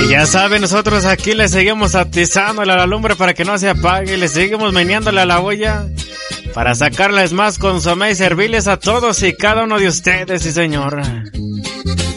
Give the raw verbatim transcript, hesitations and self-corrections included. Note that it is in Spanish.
Y ya saben, nosotros aquí le seguimos atizándole a la lumbre para que no se apague. Le seguimos meneándole a la olla para sacarles más consomé y servirles a todos y cada uno de ustedes, sí señor.